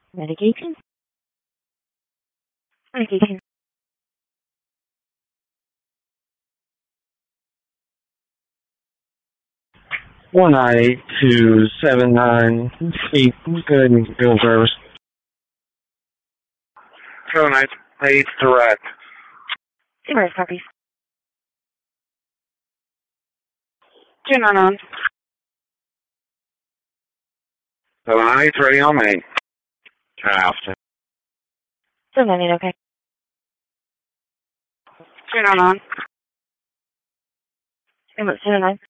Medication? Medication. One 279 8. Good and Bill Service. 798 direct. Numerous copies. 299. 798 ready on me. After. 798, okay. 299. Ambulance 299.